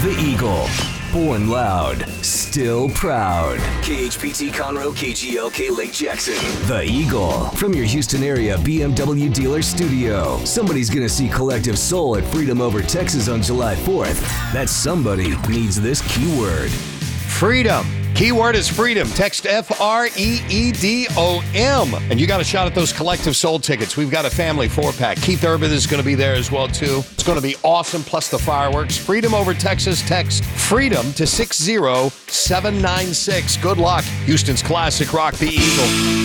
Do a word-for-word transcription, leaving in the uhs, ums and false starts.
The Eagle. Born loud, still proud. K H P T Conroe, K G L K Lake Jackson. The Eagle. From your Houston area B M W dealer studio. Somebody's gonna see Collective Soul at Freedom Over Texas on July fourth. That somebody needs this keyword. Freedom. Keyword is freedom. Text F R E E D O M. And you got a shot at those Collective Soul tickets. We've got a family four-pack. Keith Urban is going to be there as well, too. It's going to be awesome, plus the fireworks. Freedom Over Texas. Text FREEDOM to six zero seven nine six. Good luck. Houston's classic rock, The Eagle.